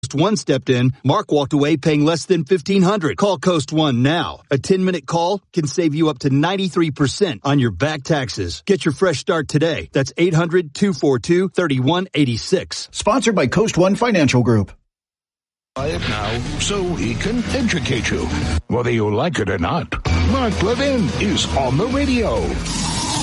Coast One stepped in, Mark walked away paying less than $1,500. Call Coast One now. A 10-minute call can save you up to 93% on your back taxes. Get your fresh start today. That's 800-242-3186. Sponsored by Coast One Financial Group. Quiet now so he can educate you, whether you like it or not. Mark Levin is on the radio.